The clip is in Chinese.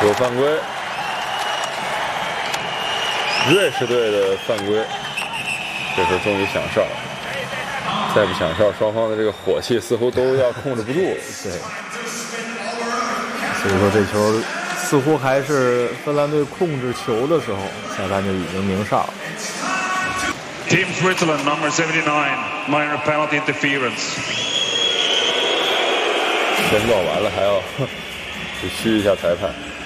有犯规，瑞士队的犯规，这时候终于响哨，再不响哨，双方的这个火气似乎都要控制不住了。 对，所以说这球似乎还是芬兰队控制球的时候，下半就已经鸣哨了。 Team Switzerland, number 79, minor penalty interference. 宣告完了还要去嘘一下裁判。